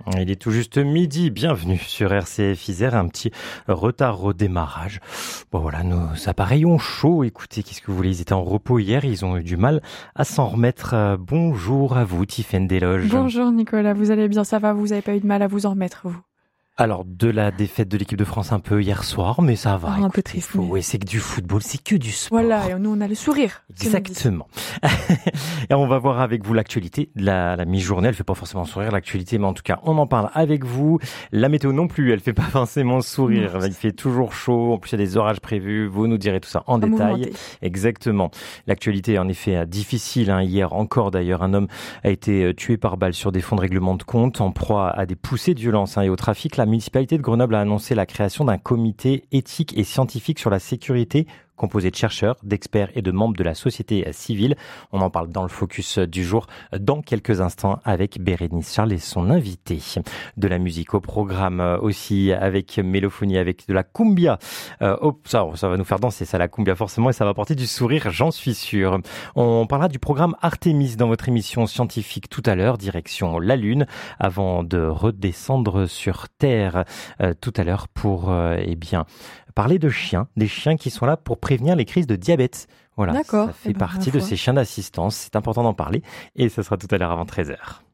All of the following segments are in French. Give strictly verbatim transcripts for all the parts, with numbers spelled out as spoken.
Il est tout juste midi, bienvenue sur R C F Isère, un petit retard au démarrage. Bon voilà, nos appareils ont chaud, écoutez, qu'est-ce que vous voulez, ils étaient en repos hier, ils ont eu du mal à s'en remettre. Bonjour à vous, Tiffaine Desloges. Bonjour Nicolas, vous allez bien, ça va, vous n'avez pas eu de mal à vous en remettre, vous? Alors, de la défaite de l'équipe de France un peu hier soir, mais ça va. Ah, écoutez, un peu triste. Faut... Mais... Oui, c'est que du football, c'est que du sport. Voilà, et nous on a le sourire. Exactement. Et on va voir avec vous l'actualité de la, la mi-journée. Elle fait pas forcément sourire l'actualité, mais en tout cas, on en parle avec vous. La météo non plus, elle fait pas forcément sourire. Non. Il fait toujours chaud. En plus, il y a des orages prévus. Vous nous direz tout ça en à détail. Mouvementé. Exactement. L'actualité est en effet difficile. Hein. Hier encore, d'ailleurs, un homme a été tué par balle sur des fonds de règlement de compte, en proie à des poussées de violence hein, et au trafic. La municipalité de Grenoble a annoncé la création d'un comité éthique et scientifique sur la sécurité composé de chercheurs, d'experts et de membres de la société civile. On en parle dans le focus du jour dans quelques instants avec Bérénice Charles et son invité. De la musique au programme aussi avec mélophonie, avec de la cumbia. Euh, oh, ça, ça va nous faire danser ça la cumbia forcément et ça va apporter du sourire, j'en suis sûr. On parlera du programme Artemis dans votre émission scientifique tout à l'heure, direction la Lune, avant de redescendre sur Terre euh, tout à l'heure pour euh, eh bien parler de chiens, des chiens qui sont là pour prévenir les crises de diabète. Voilà, D'accord. ça fait eh ben, partie de ces chiens d'assistance. C'est important d'en parler et ce sera tout à l'heure avant treize heures.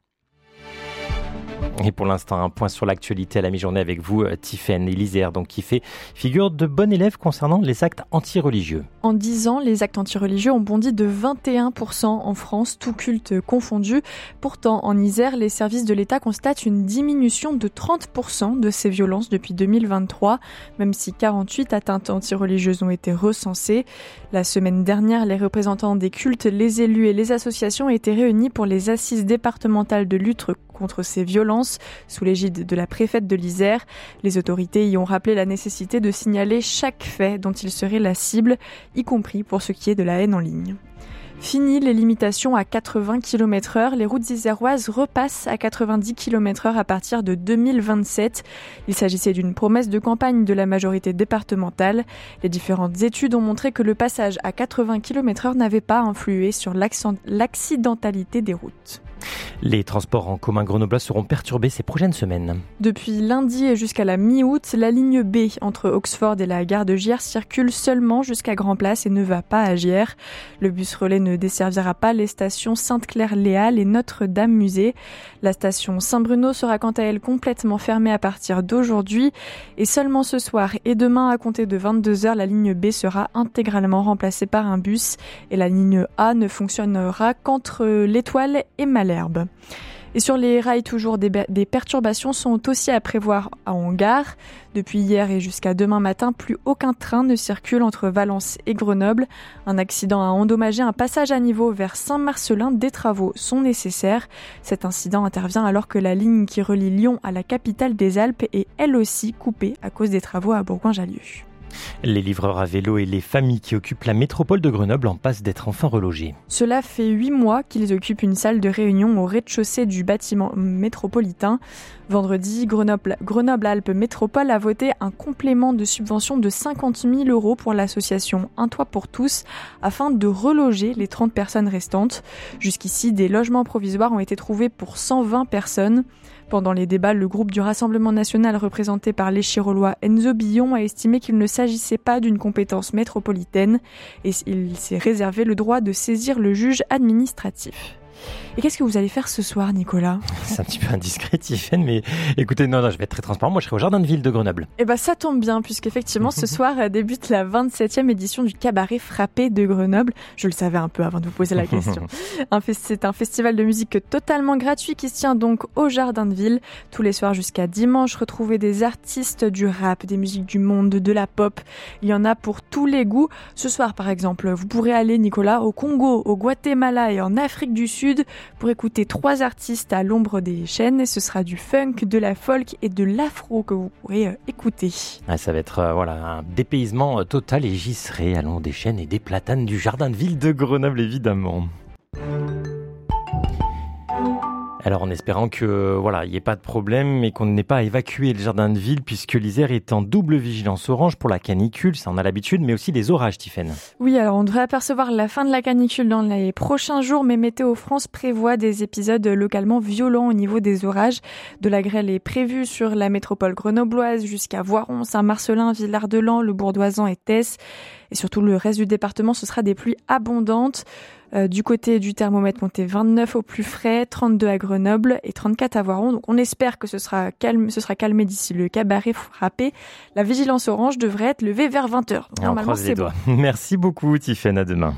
Et pour l'instant, un point sur l'actualité à la mi-journée avec vous, Tiffaine Elisière, donc qui fait figure de bonne élève concernant les actes anti-religieux. En dix ans, les actes anti-religieux ont bondi de vingt et un pour cent en France, tout culte confondu. Pourtant, en Isère, les services de l'État constatent une diminution de trente pour cent de ces violences depuis deux mille vingt-trois, même si quarante-huit atteintes anti-religieuses ont été recensées. La semaine dernière, les représentants des cultes, les élus et les associations étaient réunis pour les assises départementales de lutte contre ces violences sous l'égide de la préfète de l'Isère. Les autorités y ont rappelé la nécessité de signaler chaque fait dont il serait la cible, y compris pour ce qui est de la haine en ligne. Fini les limitations à quatre-vingts kilomètres heure, les routes iséroises repassent à quatre-vingt-dix kilomètres heure à partir de deux mille vingt-sept. Il s'agissait d'une promesse de campagne de la majorité départementale. Les différentes études ont montré que le passage à quatre-vingts kilomètres heure n'avait pas influé sur l'accidentalité des routes. Les transports en commun grenoblois seront perturbés ces prochaines semaines. Depuis lundi et jusqu'à la mi-août, la ligne B entre Oxford et la gare de Giers circule seulement jusqu'à Grand-Place et ne va pas à Giers. Le bus relais ne desservira pas les stations Sainte-Claire-Léal et Notre-Dame-Musée. La station Saint-Bruno sera quant à elle complètement fermée à partir d'aujourd'hui. Et seulement ce soir et demain à compter de vingt-deux heures, la ligne B sera intégralement remplacée par un bus. Et la ligne A ne fonctionnera qu'entre l'Étoile et Malherbe. Et sur les rails, toujours des, des perturbations sont aussi à prévoir en gare. Depuis hier et jusqu'à demain matin, plus aucun train ne circule entre Valence et Grenoble. Un accident a endommagé un passage à niveau vers Saint-Marcellin. Des travaux sont nécessaires. Cet incident intervient alors que la ligne qui relie Lyon à la capitale des Alpes est elle aussi coupée à cause des travaux à Bourgoin-Jallieu. Les livreurs à vélo et les familles qui occupent la métropole de Grenoble en passent d'être enfin relogés. Cela fait huit mois qu'ils occupent une salle de réunion au rez-de-chaussée du bâtiment métropolitain. Vendredi, Grenoble, Grenoble-Alpes Métropole a voté un complément de subvention de cinquante mille euros pour l'association Un Toit pour tous afin de reloger les trente personnes restantes. Jusqu'ici, des logements provisoires ont été trouvés pour cent vingt personnes. Pendant les débats, le groupe du Rassemblement national représenté par l'Échirolois Enzo Billon a estimé qu'il ne s'agissait pas d'une compétence métropolitaine et il s'est réservé le droit de saisir le juge administratif. Et qu'est-ce que vous allez faire ce soir, Nicolas ? C'est un petit peu indiscret, Tiffaine, mais écoutez, non, non, je vais être très transparent. Moi, je serai au Jardin de Ville de Grenoble. Eh ben, ça tombe bien, puisqu'effectivement, ce soir débute la vingt-septième édition du Cabaret Frappé de Grenoble. Je le savais un peu avant de vous poser la question. un fest- c'est un festival de musique totalement gratuit qui se tient donc au Jardin de Ville. Tous les soirs jusqu'à dimanche, retrouvez des artistes du rap, des musiques du monde, de la pop. Il y en a pour tous les goûts. Ce soir, par exemple, vous pourrez aller, Nicolas, au Congo, au Guatemala et en Afrique du Sud pour écouter trois artistes à l'ombre des chênes. Et ce sera du funk, de la folk et de l'afro que vous pourrez euh, écouter. Ah, ça va être euh, voilà, un dépaysement total et j'y serai à l'ombre des chênes et des platanes du Jardin de Ville de Grenoble, évidemment. Alors en espérant que voilà, il n'y ait pas de problème et qu'on n'ait pas à évacuer le jardin de ville puisque l'Isère est en double vigilance orange pour la canicule, ça on a l'habitude, mais aussi les orages, Tiffaine. Oui, alors on devrait apercevoir la fin de la canicule dans les prochains jours, mais Météo France prévoit des épisodes localement violents au niveau des orages. De la grêle est prévue sur la métropole grenobloise jusqu'à Voiron, Saint-Marcellin, Villard-de-Lans, le Bourdoisan et Tess. Et surtout le reste du département, ce sera des pluies abondantes. Euh, du côté du thermomètre, comptez vingt-neuf au plus frais, trente-deux à Grenoble et trente-quatre à Voiron. Donc on espère que ce sera calme, ce sera calmé d'ici le cabaret frappé. La vigilance orange devrait être levée vers vingt heures. Donc, normalement, c'est bon. Merci beaucoup, Tiffaine. À demain.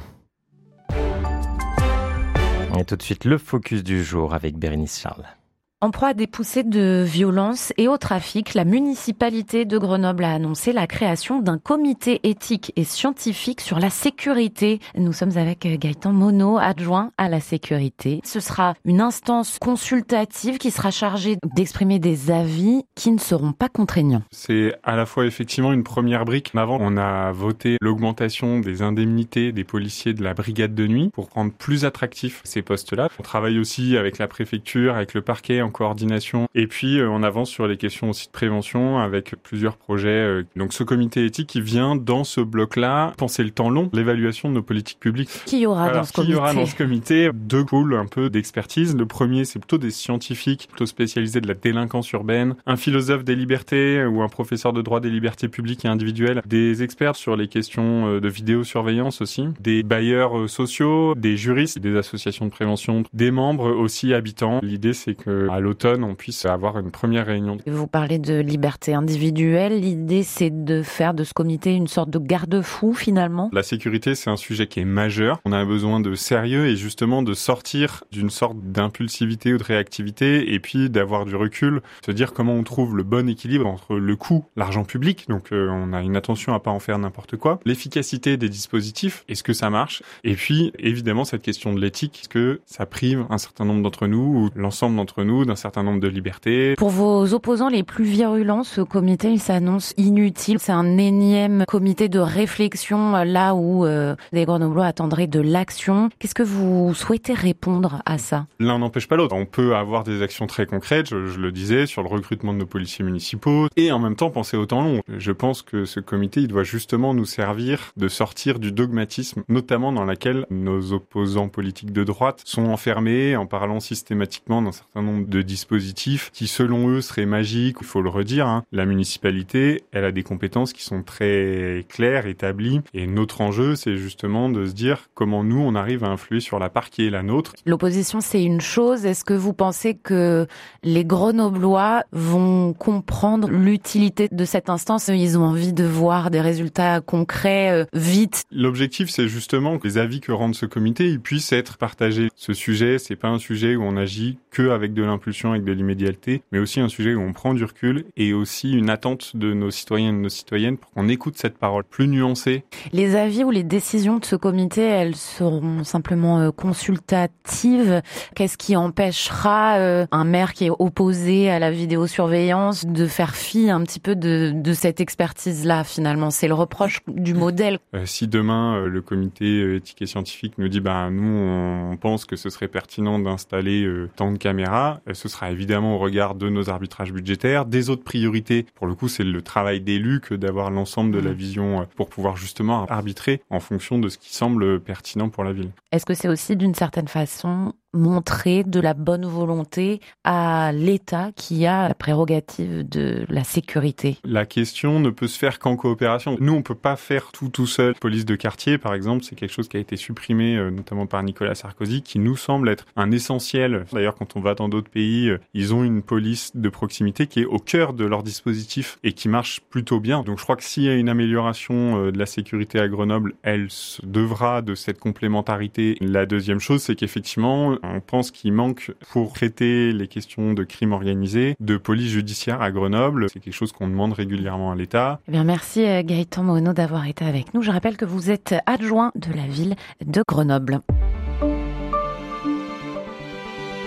Et tout de suite, le focus du jour avec Bérénice Charles. En proie à des poussées de violence et au trafic, la municipalité de Grenoble a annoncé la création d'un comité éthique et scientifique sur la sécurité. Nous sommes avec Gaëtan Monod, adjoint à la sécurité. Ce sera une instance consultative qui sera chargée d'exprimer des avis qui ne seront pas contraignants. C'est à la fois effectivement une première brique. Avant, on a voté l'augmentation des indemnités des policiers de la brigade de nuit pour rendre plus attractifs ces postes-là. On travaille aussi avec la préfecture, avec le parquet, en coordination. Et puis, euh, on avance sur les questions aussi de prévention avec plusieurs projets. Euh, donc, ce comité éthique qui vient dans ce bloc-là penser le temps long, l'évaluation de nos politiques publiques. Qui y aura Alors, dans ce qui comité y aura dans ce comité Deux pôles un peu d'expertise. Le premier, c'est plutôt des scientifiques, plutôt spécialisés de la délinquance urbaine, un philosophe des libertés ou un professeur de droit des libertés publiques et individuelles, des experts sur les questions de vidéosurveillance aussi, des bailleurs sociaux, des juristes, des associations de prévention, des membres aussi habitants. L'idée, c'est que à l'automne, on puisse avoir une première réunion. Vous parlez de liberté individuelle. L'idée, c'est de faire de ce comité une sorte de garde-fou, finalement. La sécurité, c'est un sujet qui est majeur. On a besoin de sérieux et justement de sortir d'une sorte d'impulsivité ou de réactivité et puis d'avoir du recul, se dire comment on trouve le bon équilibre entre le coût, l'argent public, donc euh, on a une attention à pas en faire n'importe quoi, l'efficacité des dispositifs, est-ce que ça marche, et puis évidemment cette question de l'éthique, est-ce que ça prive un certain nombre d'entre nous ou l'ensemble d'entre nous d'un certain nombre de libertés. Pour vos opposants les plus virulents, ce comité, il s'annonce inutile. C'est un énième comité de réflexion là où euh, les Grenoblois attendraient de l'action. Qu'est-ce que vous souhaitez répondre à ça ? L'un n'empêche pas l'autre. On peut avoir des actions très concrètes, je, je le disais, sur le recrutement de nos policiers municipaux et en même temps penser au temps long. Je pense que ce comité, il doit justement nous servir de sortir du dogmatisme, notamment dans lequel nos opposants politiques de droite sont enfermés en parlant systématiquement d'un certain nombre de dispositifs qui, selon eux, seraient magiques. Il faut le redire, hein. La municipalité, elle a des compétences qui sont très claires, établies. Et notre enjeu, c'est justement de se dire comment nous, on arrive à influer sur la part qui est la nôtre. L'opposition, c'est une chose. Est-ce que vous pensez que les Grenoblois vont comprendre l'utilité de cette instance ? Ils ont envie de voir des résultats concrets euh, vite. L'objectif, c'est justement que les avis que rende ce comité, ils puissent être partagés. Ce sujet, c'est pas un sujet où on agit que avec de l'impulsion, avec de l'immédiateté, mais aussi un sujet où on prend du recul et aussi une attente de nos citoyens et de nos citoyennes pour qu'on écoute cette parole plus nuancée. Les avis ou les décisions de ce comité, elles seront simplement euh, consultatives. Qu'est-ce qui empêchera euh, un maire qui est opposé à la vidéosurveillance de faire fi un petit peu de, de cette expertise-là, finalement ? C'est le reproche du modèle. Euh, si demain, euh, le comité euh, éthique et scientifique nous dit bah, « nous, on pense que ce serait pertinent d'installer euh, tant de caméras », ce sera évidemment au regard de nos arbitrages budgétaires, des autres priorités. Pour le coup, c'est le travail d'élu que d'avoir l'ensemble de la vision pour pouvoir justement arbitrer en fonction de ce qui semble pertinent pour la ville. Est-ce que c'est aussi d'une certaine façon montrer de la bonne volonté à l'État qui a la prérogative de la sécurité ? La question ne peut se faire qu'en coopération. Nous, on peut pas faire tout tout seul. Police de quartier, par exemple, c'est quelque chose qui a été supprimé euh, notamment par Nicolas Sarkozy, qui nous semble être un essentiel. D'ailleurs, quand on va dans d'autres pays, euh, ils ont une police de proximité qui est au cœur de leur dispositif et qui marche plutôt bien. Donc, je crois que s'il y a une amélioration euh, de la sécurité à Grenoble, elle se devra de cette complémentarité. La deuxième chose, c'est qu'effectivement, on pense qu'il manque pour traiter les questions de crime organisé, de police judiciaire à Grenoble. C'est quelque chose qu'on demande régulièrement à l'État. Eh bien, merci Gaëtan Monod d'avoir été avec nous. Je rappelle que vous êtes adjoint de la ville de Grenoble.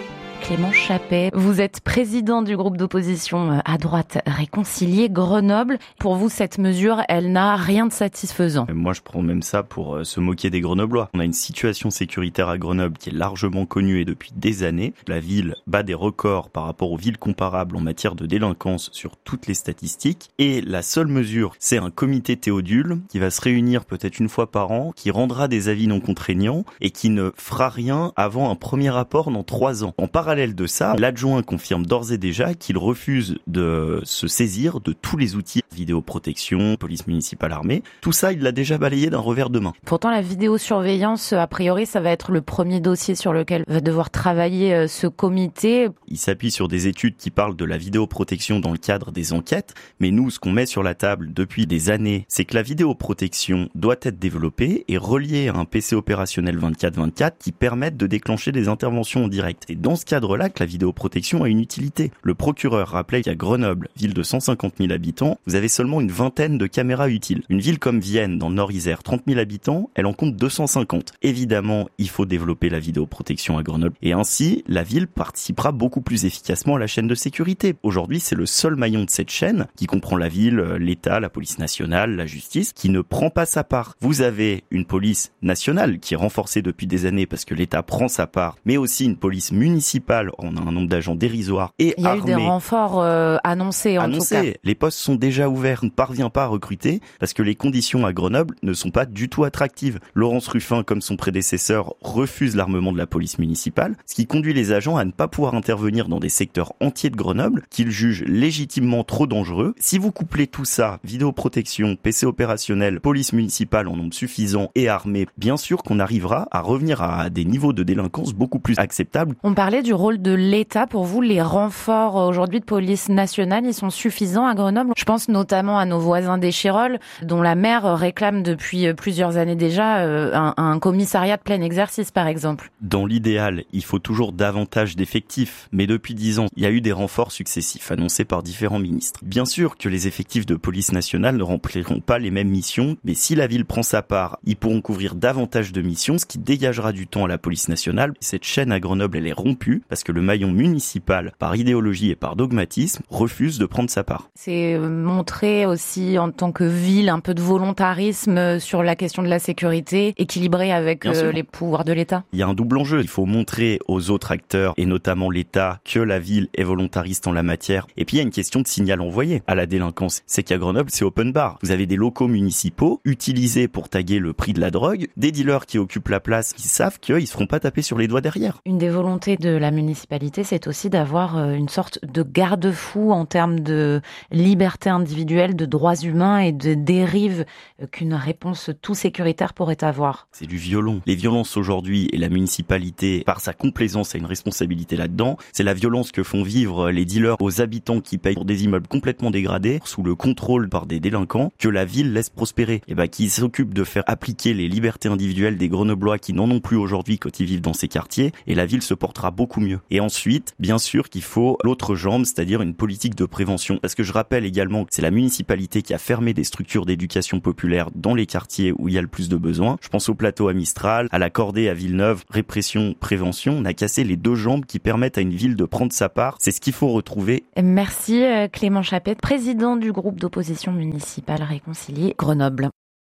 Clément Chappet. Vous êtes président du groupe d'opposition à droite réconcilié Grenoble. Pour vous, cette mesure, elle n'a rien de satisfaisant. Moi, je prends même ça pour se moquer des Grenoblois. On a une situation sécuritaire à Grenoble qui est largement connue et depuis des années. La ville bat des records par rapport aux villes comparables en matière de délinquance sur toutes les statistiques. Et la seule mesure, c'est un comité Théodule qui va se réunir peut-être une fois par an, qui rendra des avis non contraignants et qui ne fera rien avant un premier rapport dans trois ans. En parallèle de ça, l'adjoint confirme d'ores et déjà qu'il refuse de se saisir de tous les outils, vidéoprotection, police municipale, armée. Tout ça, il l'a déjà balayé d'un revers de main. Pourtant, la vidéosurveillance, a priori, ça va être le premier dossier sur lequel va devoir travailler ce comité. Il s'appuie sur des études qui parlent de la vidéoprotection dans le cadre des enquêtes, mais nous, ce qu'on met sur la table depuis des années, c'est que la vidéoprotection doit être développée et reliée à un P C opérationnel vingt-quatre vingt-quatre qui permette de déclencher des interventions en direct. Et dans ce cadre-là que la vidéoprotection a une utilité. Le procureur rappelait qu'à Grenoble, ville de cent cinquante mille habitants, vous avez seulement une vingtaine de caméras utiles. Une ville comme Vienne, dans le Nord-Isère, trente mille habitants, elle en compte deux cent cinquante. Évidemment, il faut développer la vidéoprotection à Grenoble. Et ainsi, la ville participera beaucoup plus efficacement à la chaîne de sécurité. Aujourd'hui, c'est le seul maillon de cette chaîne qui comprend la ville, l'État, la police nationale, la justice, qui ne prend pas sa part. Vous avez une police nationale qui est renforcée depuis des années parce que l'État prend sa part, mais aussi une police municipale, on a un nombre d'agents dérisoire et armés. Il y a eu des renforts euh, annoncés en annoncés. tout cas. Les postes sont déjà ouverts, on ne parvient pas à recruter parce que les conditions à Grenoble ne sont pas du tout attractives. Laurence Ruffin, comme son prédécesseur, refuse l'armement de la police municipale, ce qui conduit les agents à ne pas pouvoir intervenir dans des secteurs entiers de Grenoble qu'ils jugent légitimement trop dangereux. Si vous couplez tout ça, vidéoprotection, P C opérationnel, police municipale en nombre suffisant et armée, bien sûr qu'on arrivera à revenir à des niveaux de délinquance beaucoup plus acceptables. On parlait du rôle de l'État. Pour vous, les renforts aujourd'hui de police nationale, ils sont suffisants à Grenoble? Je pense notamment à nos voisins d'Échirolles, dont la maire réclame depuis plusieurs années déjà un, un commissariat de plein exercice, par exemple. Dans l'idéal, il faut toujours davantage d'effectifs, mais depuis dix ans, il y a eu des renforts successifs annoncés par différents ministres. Bien sûr que les effectifs de police nationale ne rempliront pas les mêmes missions, mais si la ville prend sa part, ils pourront couvrir davantage de missions, ce qui dégagera du temps à la police nationale. Cette chaîne à Grenoble, elle est rompue parce que le maillon municipal, par idéologie et par dogmatisme, refuse de prendre sa part. C'est montrer aussi en tant que ville un peu de volontarisme sur la question de la sécurité, équilibré avec euh, les pouvoirs de l'État. Il y a un double enjeu. Il faut montrer aux autres acteurs, et notamment l'État, que la ville est volontariste en la matière. Et puis il y a une question de signal envoyé à la délinquance. C'est qu'à Grenoble, c'est open bar. Vous avez des locaux municipaux utilisés pour taguer le prix de la drogue, des dealers qui occupent la place, qui savent qu'ils se feront pas taper sur les doigts derrière. Une des volontés de la municipalité, c'est aussi d'avoir une sorte de garde-fou en termes de liberté individuelle, de droits humains et de dérives qu'une réponse tout sécuritaire pourrait avoir. C'est du violon. Les violences aujourd'hui, et la municipalité, par sa complaisance, a une responsabilité là-dedans. C'est la violence que font vivre les dealers aux habitants qui payent pour des immeubles complètement dégradés, sous le contrôle par des délinquants, que la ville laisse prospérer. Et bah, qui s'occupe de faire appliquer les libertés individuelles des Grenoblois qui n'en ont plus aujourd'hui quand ils vivent dans ces quartiers, et la ville se portera beaucoup mieux. Et ensuite, bien sûr qu'il faut l'autre jambe, c'est-à-dire une politique de prévention. Parce que je rappelle également que c'est la municipalité qui a fermé des structures d'éducation populaire dans les quartiers où il y a le plus de besoins. Je pense au plateau à Mistral, à la Cordée à Villeneuve, répression, prévention. On a cassé les deux jambes qui permettent à une ville de prendre sa part. C'est ce qu'il faut retrouver. Merci Clément Chappet, président du groupe d'opposition municipale réconcilié Grenoble.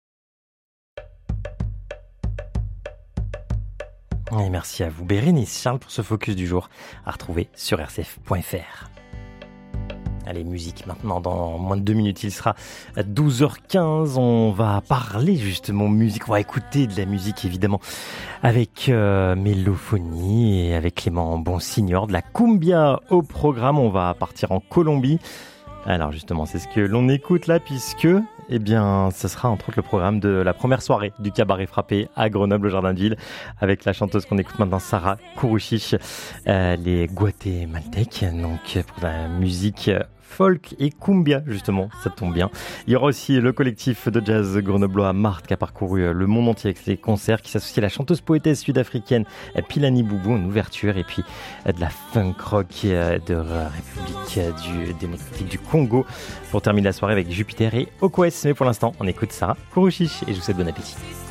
Et merci à vous Bérénice Charles pour ce focus du jour à retrouver sur r c f point f r. Allez, musique maintenant, dans moins de deux minutes, il sera à douze heures quinze, on va parler justement musique, on va écouter de la musique évidemment avec euh, Mélophonie et avec Clément Bonsignor, de la cumbia au programme, on va partir en Colombie. Alors justement, c'est ce que l'on écoute là, puisque eh bien, ce sera entre autres le programme de la première soirée du Cabaret Frappé à Grenoble, au Jardin de Ville, avec la chanteuse qu'on écoute maintenant, Sarah Kourouchich, euh, les Guatémaltèques, donc pour la musique folk et cumbia, justement, ça tombe bien. Il y aura aussi le collectif de jazz grenoblois Marthe qui a parcouru le monde entier avec ses concerts, qui s'associe à la chanteuse poétesse sud-africaine Philani Boubou en ouverture, et puis de la funk rock de République du, démocratique du Congo pour terminer la soirée avec Jupiter et Okwes. Mais pour l'instant, on écoute Sarah Kourouchich et je vous souhaite bon appétit.